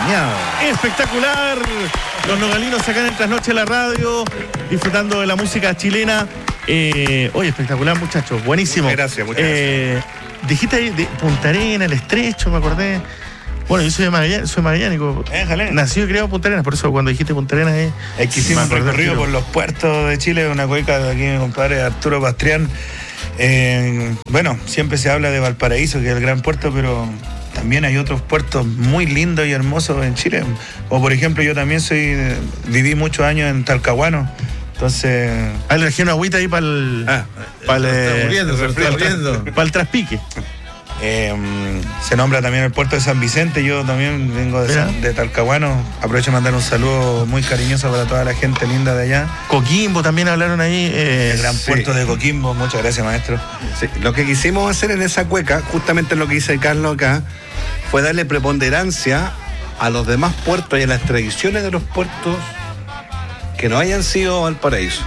Miau. Espectacular. Los nogalinos acá en el Trasnoche de la Radio, disfrutando de la música chilena. Oye, espectacular, muchachos. Buenísimo. Muchas gracias. Dijiste ahí de Punta Arenas, El Estrecho, me acordé. Bueno, yo soy magallánico. Nacido y criado en Punta Arenas, por eso cuando dijiste Punta Arenas es que hicimos un recorrido por los puertos de Chile, una cueca de aquí mi compadre Arturo Pastrián. Bueno, siempre se habla de Valparaíso, que es el gran puerto, pero también hay otros puertos muy lindos y hermosos en Chile. Como por ejemplo, yo también viví muchos años en Talcahuano. Entonces. Hay le una agüita ahí para el. Para el traspique. Se nombra también el puerto de San Vicente. Yo también vengo de Talcahuano. Aprovecho de mandar un saludo muy cariñoso para toda la gente linda de allá. Coquimbo también hablaron ahí. El gran puerto de Coquimbo. Muchas gracias, maestro. Sí, lo que quisimos hacer en esa cueca, justamente lo que dice Carlos acá, fue darle preponderancia a los demás puertos y a las tradiciones de los puertos que no hayan sido Valparaíso.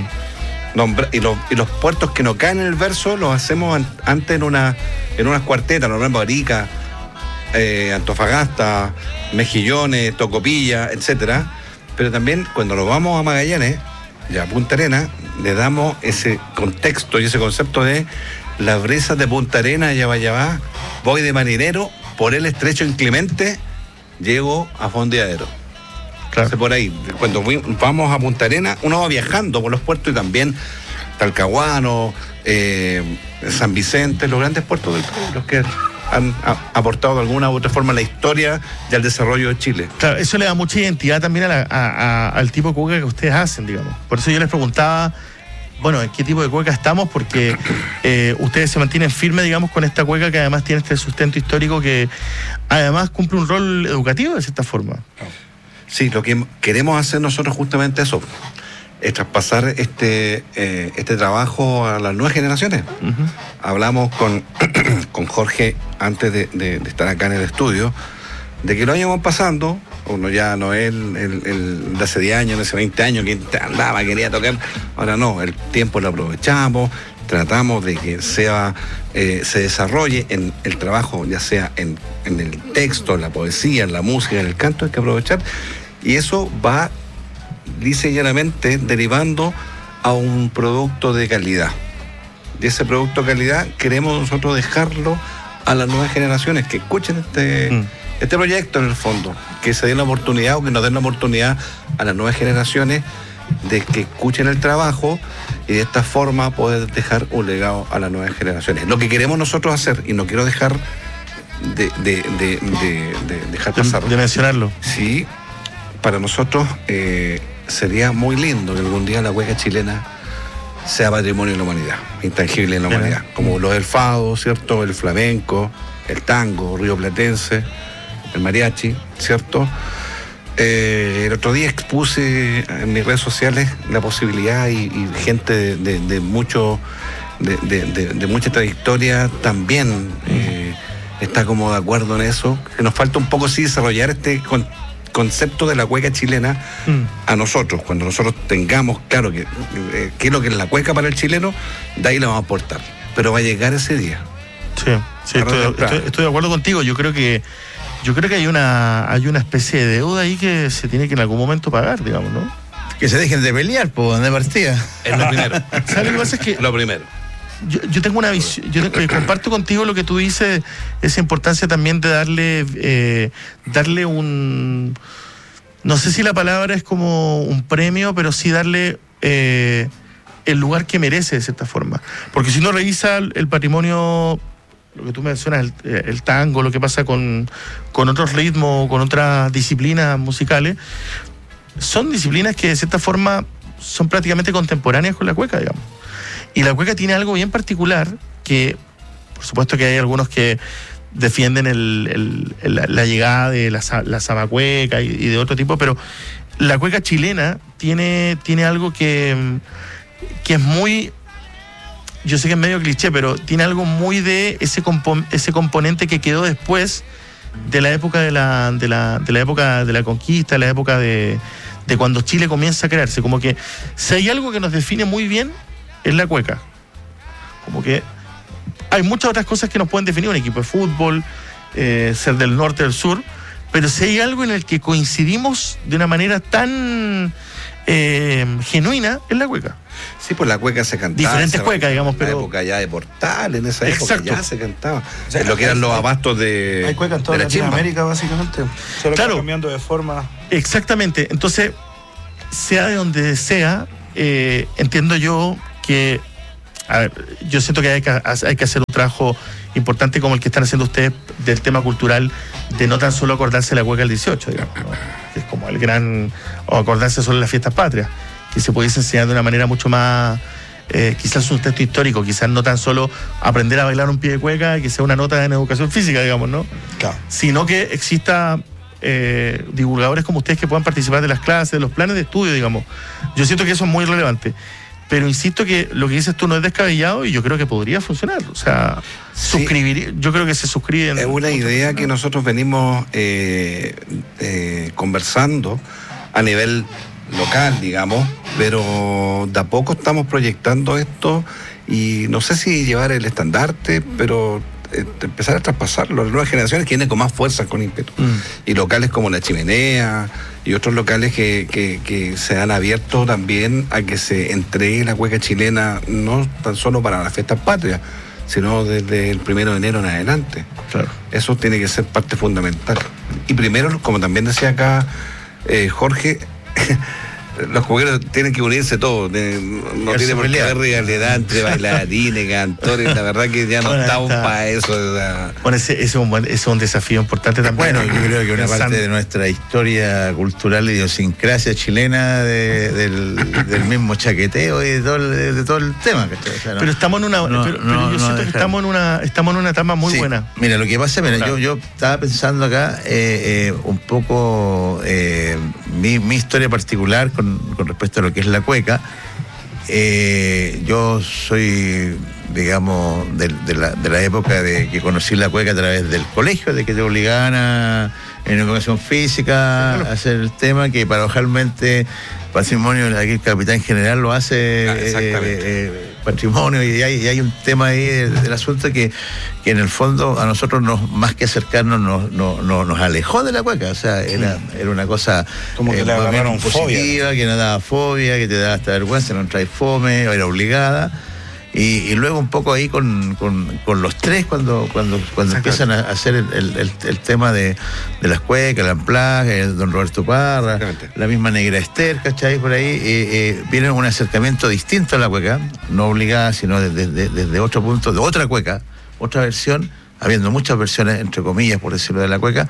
Y los puertos que no caen en el verso los hacemos antes en unas cuartetas, normalmente Arica, Antofagasta, Mejillones, Tocopilla, etcétera. Pero también cuando nos vamos a Magallanes y a Punta Arenas, le damos ese contexto y ese concepto de las brisas de Punta Arenas, Yabá, voy de marinero, por el estrecho inclemente, llego a fondeadero. Claro. Por ahí, cuando vamos a Punta Arenas, uno va viajando por los puertos y también Talcahuano, San Vicente, los grandes puertos del país, los que han aportado de alguna u otra forma a la historia y al desarrollo de Chile. Claro, eso le da mucha identidad también al tipo de cueca que ustedes hacen, digamos. Por eso yo les preguntaba, bueno, ¿en qué tipo de cueca estamos? Porque ustedes se mantienen firmes, digamos, con esta cueca que además tiene este sustento histórico que además cumple un rol educativo de cierta forma. Sí, lo que queremos hacer nosotros justamente eso, es traspasar este trabajo a las nuevas generaciones. Hablamos con Jorge antes de estar acá en el estudio, de que los años van pasando, uno ya no es el de hace 10 años, de hace 20 años, que andaba, quería tocar, ahora no, el tiempo lo aprovechamos, tratamos de que se desarrolle en el trabajo, ya sea en el texto, en la poesía, en la música, en el canto, hay que aprovechar, y eso va lisa y llanamente derivando a un producto de calidad. Y ese producto de calidad queremos nosotros dejarlo a las nuevas generaciones, que escuchen este proyecto en el fondo, que se den la oportunidad o que nos den la oportunidad a las nuevas generaciones de que escuchen el trabajo y de esta forma poder dejar un legado a las nuevas generaciones. Lo que queremos nosotros hacer, y no quiero dejar de dejar pasar. De mencionarlo. Sí, para nosotros sería muy lindo que algún día la cueca chilena sea patrimonio de la humanidad, intangible en la humanidad, como lo del fado, ¿cierto? El flamenco, el tango rioplatense, el mariachi, ¿cierto? El otro día expuse en mis redes sociales la posibilidad y gente de mucha trayectoria también está como de acuerdo en eso, que nos falta un poco sí desarrollar este concepto de la cueca chilena a nosotros. Cuando nosotros tengamos claro qué es lo que es la cueca para el chileno, de ahí la vamos a aportar, pero va a llegar ese día. Sí, estoy de acuerdo contigo. Yo creo que hay una especie de deuda ahí que se tiene que en algún momento pagar, digamos, ¿no? Que se dejen de pelear, pues, de partida. Es lo primero. ¿Sabes lo que pasa? Es que lo primero. Yo tengo una visión, comparto contigo lo que tú dices, esa importancia también de darle un, no sé si la palabra es como un premio, pero sí darle el lugar que merece de cierta forma. Porque si uno revisa el patrimonio, lo que tú mencionas, el tango, lo que pasa con otros ritmos, con otras disciplinas musicales, son disciplinas que de cierta forma son prácticamente contemporáneas con la cueca, digamos. Y la cueca tiene algo bien particular que, por supuesto que hay algunos que defienden la llegada de la zamacueca y de otro tipo, pero la cueca chilena tiene algo que es muy, yo sé que es medio cliché, pero tiene algo muy de ese componente que quedó después de la época de la época de la conquista, la época de cuando Chile comienza a crearse. Como que si hay algo que nos define muy bien, es la cueca. Como que hay muchas otras cosas que nos pueden definir, un equipo de fútbol, ser del norte, del sur, pero si hay algo en el que coincidimos de una manera tan genuina, es la cueca. Sí, pues la cueca se cantaba. Diferentes cuecas, digamos, pero... En la época ya de Portal, en esa Exacto. época ya se cantaba. O sea, en lo que eran los abastos de... Hay cuecas en toda de la chimba. Latinoamérica, básicamente. Solo Claro. que cambiando de forma. Exactamente. Entonces, sea de donde sea, entiendo yo que... A ver, yo siento que hay que hacer un trabajo importante como el que están haciendo ustedes del tema cultural, de no tan solo acordarse de la cueca el 18, digamos, ¿no? Que es como el gran... o acordarse solo de las fiestas patrias, que se pudiese enseñar de una manera mucho más... quizás un texto histórico, quizás no tan solo aprender a bailar un pie de cueca, que sea una nota en educación física, digamos, ¿no? Claro. Sino que exista divulgadores como ustedes que puedan participar de las clases, de los planes de estudio, digamos. Yo siento que eso es muy relevante. Pero insisto que lo que dices tú no es descabellado y yo creo que podría funcionar. O sea, Sí. suscribir, yo creo que se suscriben. Es una idea que nosotros venimos conversando a nivel local, digamos, pero de a poco estamos proyectando esto y no sé si llevar el estandarte, pero empezar a traspasarlo. Las nuevas generaciones que vienen con más fuerza, con ímpetu. Y locales como La Chimenea y otros locales que se han abierto también a que se entregue la cueca chilena, no tan solo para las fiestas patrias, sino desde el 1 de enero en adelante. Claro. Eso tiene que ser parte fundamental. Y primero, como también decía acá Jorge, los jugueros tienen que unirse todos. No tiene por qué haber rivalidad entre bailarines, cantores. La verdad que ya no Bueno, estamos está. para eso. O sea, Bueno, ese es un desafío importante también. Bueno, yo creo que una Pensando- parte de nuestra historia cultural, idiosincrasia chilena, del mismo chaqueteo y de todo el tema. ¿Cachai? O sea, no- Pero estamos en una. no, pero no, yo no siento que dejar. estamos en una etapa muy Sí, buena. Mira, lo que pasa, Claro. yo estaba pensando acá un poco mi historia particular con respecto a lo que es la cueca. Yo soy, digamos, de la época de que conocí la cueca a través del colegio, de que te obligaban en educación física a hacer el tema, que paradojalmente Patrimonio, aquí el capitán general lo hace Patrimonio, y hay un tema ahí del asunto que en el fondo a nosotros más que acercarnos nos alejó de la cueca. O sea, era una cosa Como que le más bien agarraron positiva, que no daba fobia, que te daba hasta vergüenza, no trae fome, era obligada. Y luego un poco ahí con los tres, cuando empiezan a hacer el tema de las cuecas, el amplaje, el don Roberto Parra, la misma Negra Esther, ¿cachai? Por ahí viene un acercamiento distinto a la cueca, no obligada, sino desde otro punto, de otra cueca, otra versión, habiendo muchas versiones, entre comillas, por decirlo, de la cueca,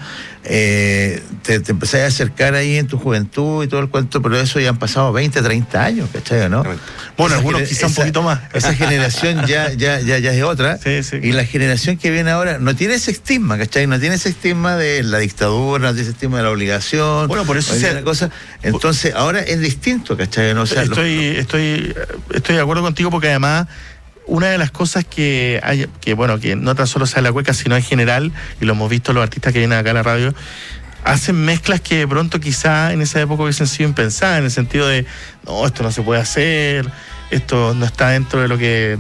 te empezás a acercar ahí en tu juventud y todo el cuento, pero eso ya han pasado 20, 30 años, ¿cachai? ¿No? Bueno, algunos quizá un poquito más. Esa generación ya es otra. Sí, sí. Y la generación que viene ahora no tiene ese estigma, ¿cachai? No tiene ese estigma de la dictadura, no tiene ese estigma de la obligación. Bueno, por eso no tiene cosa. Entonces, ahora es distinto, ¿cachai? ¿No? O sea, estoy de acuerdo contigo, porque además una de las cosas que hay, que no tan solo sea la cueca, sino en general, y lo hemos visto los artistas que vienen acá a la radio, hacen mezclas que de pronto quizá en esa época hubiesen sido impensadas, en el sentido de, no, esto no se puede hacer, esto no está dentro de lo que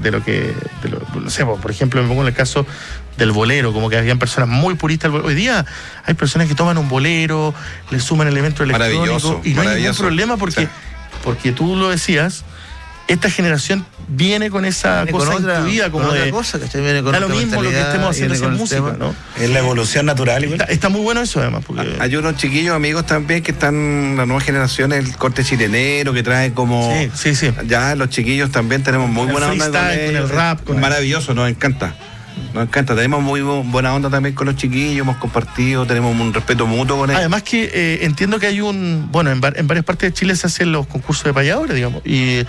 no sé, por ejemplo, me pongo en el caso del bolero, como que habían personas muy puristas. Hoy día hay personas que toman un bolero, le suman elementos electrónicos y no hay ningún problema porque tú lo decías, esta generación viene con esa viene cosa con otra, incluida, como con de otra cosa, ¿cachai? Viene con da lo otra mismo lo que mentalidad, estemos haciendo viene en con el música, tema. ¿no? Es la evolución natural, igual. Está muy bueno eso, además, porque hay unos chiquillos amigos también que están, las nuevas generaciones, el corte chilenero, que trae como... Sí. Ya los chiquillos también tenemos muy El buena onda con freestyle, con ellos. el rap, con Maravilloso, nos encanta. Tenemos muy buena onda también con los chiquillos, hemos compartido, tenemos un respeto mutuo con ellos. además que entiendo que hay en varias partes de Chile se hacen los concursos de payadores, digamos, y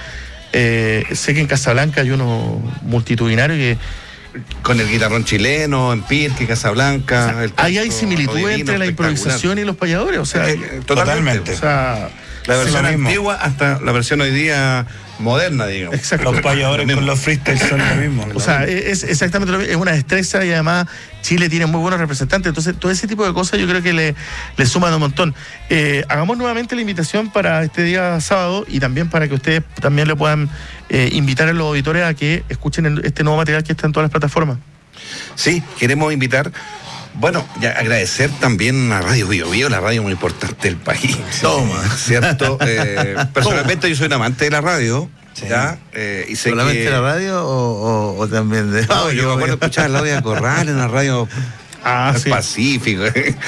sé que en Casablanca hay uno multitudinario que Con el guitarrón chileno, en Pirque, Casablanca. o sea, ahí hay similitud entre la improvisación y los payadores, o sea, totalmente. o sea, La versión lo mismo. antigua hasta la versión hoy día moderna, digamos. exacto. Los payadores con los freestyles son lo mismo. O sea, es exactamente lo mismo, es una destreza, y además Chile tiene muy buenos representantes, entonces todo ese tipo de cosas yo creo que le suman un montón. Hagamos nuevamente la invitación para este día sábado, y también para que ustedes también le puedan invitar a los auditores a que escuchen este nuevo material que está en todas las plataformas. Sí, queremos invitar. Bueno, ya agradecer también a Radio Bio Bio, la radio muy importante del país. Toma. ¿Cierto? Personalmente yo soy un amante de la radio. Sí. ¿Ya? Y sé ¿solamente que... la radio o también de...? No, yo me acuerdo escuchar la Claudia Corral en la radio sí. Pacífico.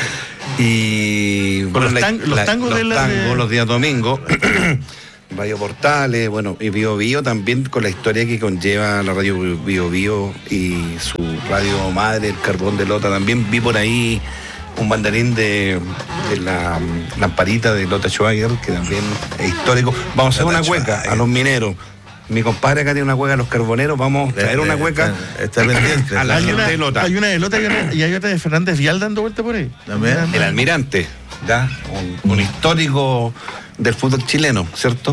Y con los tangos los días domingos. Radio Portales, bueno, y Bio Bio también con la historia que conlleva la radio Bio Bio y su radio madre, el Carbón de Lota. También vi por ahí un banderín de la lamparita de Lota Schwager, que también es histórico. Vamos a hacer una cueca a los mineros. Mi compadre acá tiene una cueca a los carboneros, vamos a traer una cueca. Está pendiente. A la gente de Lota. Hay una de Lota y hay otra de Fernández Vial dando vuelta por ahí. ¿También? El Almirante, ¿ya? Un histórico del fútbol chileno, ¿cierto?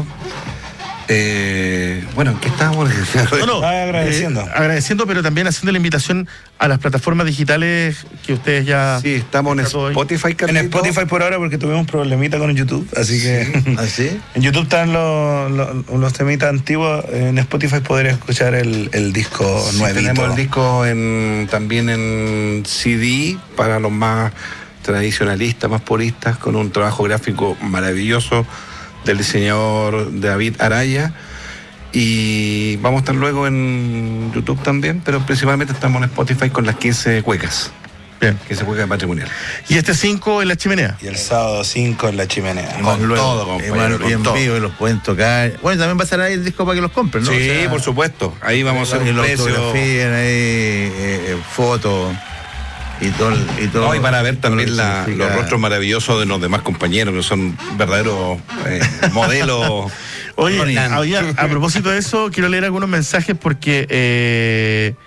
Bueno, ¿en qué estábamos? Agradeciendo, pero también haciendo la invitación a las plataformas digitales que ustedes ya... Sí, estamos en Spotify, Carlito. En Spotify por ahora porque tuvimos un problemita con YouTube, así que... ¿Ah, sí? En YouTube están los temitas antiguos, en Spotify podrías escuchar el disco nuevito. Tenemos el disco también en CD para los más tradicionalistas, más puristas, con un trabajo gráfico maravilloso del diseñador David Araya, y vamos a estar luego en YouTube también, pero principalmente estamos en Spotify con las 15 cuecas. Bien. 15 cuecas patrimonial. Y este 5 en la Chimenea. Y el sábado 5 en la Chimenea. Con todo, compañero. Y en vivo los pueden tocar. Bueno, también va a estar ahí el disco para que los compren, ¿no? Sí, o sea, por supuesto. Ahí vamos a hacer un precio. Ahí fotos. Y todo, y para ver también los rostros maravillosos de los demás compañeros, que son verdaderos modelos. Oye, a propósito de eso, quiero leer algunos mensajes porque...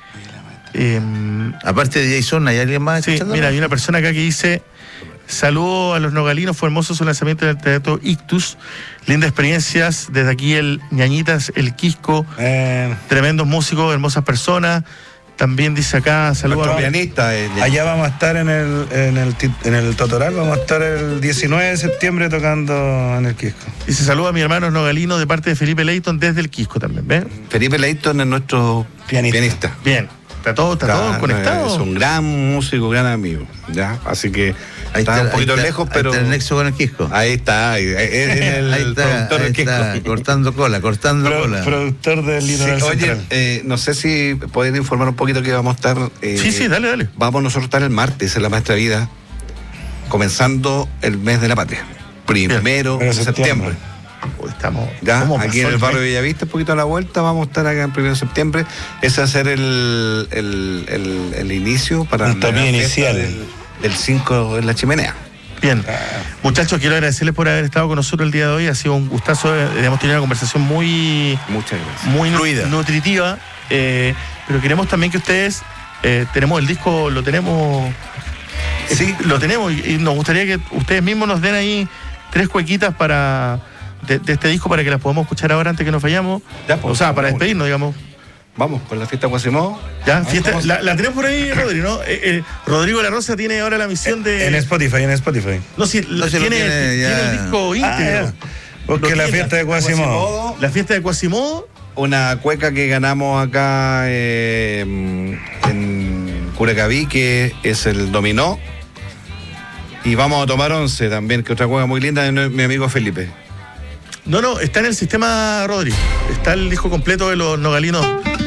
aparte de Jason, ¿hay alguien más? Sí, mira, hay una persona acá que dice: saludo a los nogalinos, fue hermoso su lanzamiento del Teatro Ictus, lindas experiencias, desde aquí el Ñañitas, el Quisco, tremendos músicos, hermosas personas. También dice acá, saludos a pianista. Allá vamos a estar en el Totoral, vamos a estar el 19 de septiembre tocando en el Quisco. Dice: saludos a mi hermano nogalino de parte de Felipe Leighton desde el Quisco también, ¿ves? Felipe Leighton es nuestro pianista. Bien, está todo conectado. Es un gran músico, gran amigo, ¿ya? Así que ahí está un poquito lejos, pero... Está el nexo con el Quisco. Ahí está, el productor del Quisco. Cortando cola. Productor del Litoral Central. Oye, no sé si pueden informar un poquito que vamos a estar... sí, dale. Vamos nosotros a estar el martes en La Maestra Vida, comenzando el mes de la patria. Primero de septiembre. Estamos ya aquí en el barrio de Bellavista, un poquito a la vuelta, vamos a estar acá el 1 de septiembre. Ese va a ser el inicio para el tapiz inicial del 5 en la Chimenea. Bien, muchachos, quiero agradecerles por haber estado con nosotros el día de hoy. Ha sido un gustazo, hemos tenido una conversación muy fluida, nutritiva, pero queremos también que ustedes, tenemos el disco, lo tenemos, lo tenemos, y nos gustaría que ustedes mismos nos den ahí 3 cuequitas de este disco para que las podamos escuchar ahora antes que nos vayamos. Ya, pues, o sea, para despedirnos, digamos. Vamos con la fiesta Quasimodo. Ya, fiesta, la tenemos por ahí, Rodrigo, ¿no? Rodrigo La Rosa tiene ahora la misión de... En Spotify. No, sí, tiene el disco íntegro. Porque la fiesta de Quasimodo. La fiesta de Quasimodo. Una cueca que ganamos acá en Curacaví, que es el Dominó. Y vamos a tomar 11 también, que otra cueca muy linda de mi amigo Felipe. No, está en el sistema, Rodri. Está el disco completo de los nogalinos.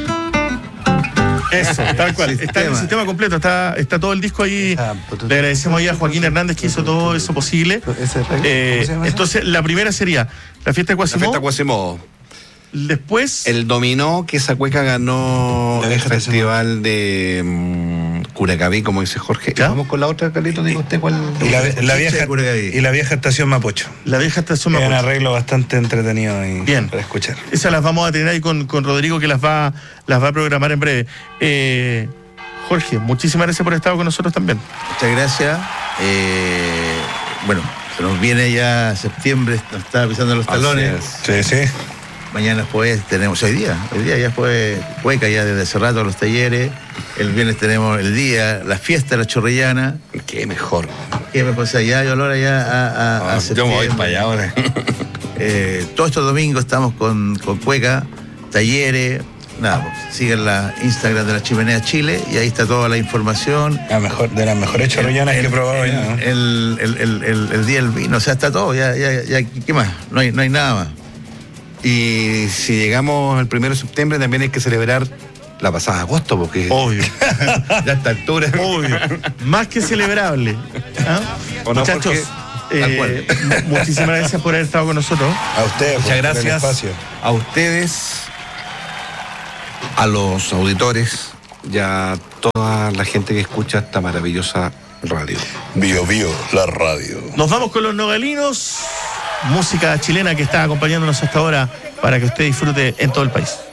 Eso, tal cual. Está en el sistema completo, está todo el disco ahí. Le agradecemos ahí a Joaquín Hernández que hizo todo eso posible. Entonces, la primera sería la fiesta de Quasimodo. Después... El Dominó, que esa cueca ganó el festival de Curacaví, como dice Jorge. ¿Ya? Vamos con la otra, Carlito, diga usted cuál. Y la vieja estación Mapocho. La vieja estación Mapocho. Es un arreglo bastante entretenido para escuchar. Esas las vamos a tener ahí con Rodrigo, que las va a programar en breve. Jorge, muchísimas gracias por estar con nosotros también. Muchas gracias. Bueno, se nos viene ya septiembre, nos está pisando los talones. Sí. Mañana pues tenemos, hoy día ya fue cueca ya desde hace rato los talleres. El viernes tenemos el día, la fiesta de la Chorrellana. Qué mejor. O sea, ya hay olor allá a yo me voy para allá ahora. Todos estos domingos estamos con cueca, talleres, nada, pues, sigan la Instagram de la Chimenea Chile y ahí está toda la información. De las mejores chorrollanas que he probado ya, ¿no? El día del vino, o sea, está todo, ya, ¿qué más? No hay nada más. Y si llegamos el 1 de septiembre también hay que celebrar la pasada de agosto, porque Obvio. ya a esta altura. Obvio. Más que celebrable. ¿Ah? O no, Muchachos, tal cual. muchísimas gracias por haber estado con nosotros. A ustedes, Muchas por el gracias espacio. a ustedes, a los auditores y a toda la gente que escucha esta maravillosa radio. Bio, la radio. Nos vamos con los nogalinos, música chilena que está acompañándonos hasta ahora para que usted disfrute en todo el país.